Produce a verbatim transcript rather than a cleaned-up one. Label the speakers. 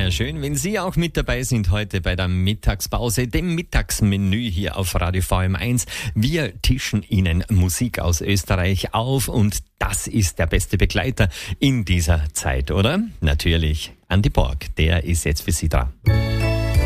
Speaker 1: Wäre schön, wenn Sie auch mit dabei sind heute bei der Mittagspause, dem Mittagsmenü hier auf Radio V M eins. Wir tischen Ihnen Musik aus Österreich auf und das ist der beste Begleiter in dieser Zeit, oder? Natürlich Andi Borg, der ist jetzt für Sie dran.